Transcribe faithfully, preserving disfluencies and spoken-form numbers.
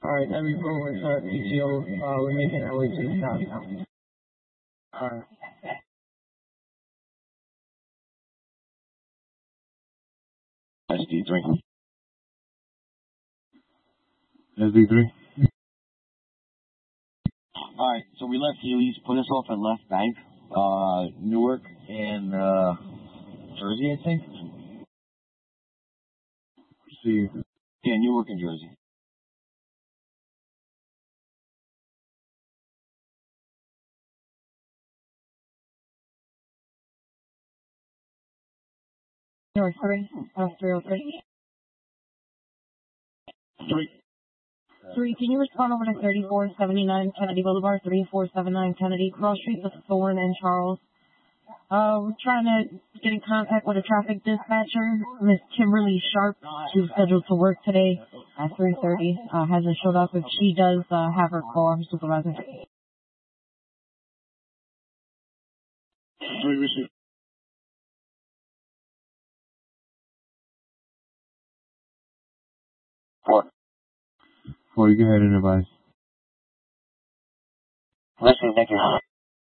Alright, every boom with uh, P T O, uh, we're making our way to the top now. Alright. S D three. S D three. Alright, so we left Healy's, put us off at Left Bank, uh, Newark, and, uh, Jersey, I think. See. Yeah, Newark and Jersey. Newark three, uh, three oh three. Three. Three, can you respond over to thirty-four seventy-nine Kennedy Boulevard, thirty-four seventy-nine Kennedy, Cross Street with Thorne and Charles. Uh, we're trying to get in contact with a traffic dispatcher, Miss Kimberly Sharp. She's scheduled to work today at three thirty. Uh, hasn't showed up. If she does, uh, have her call her supervisor. Three receive. Four. Four, you go ahead and advise. Listen, thank you.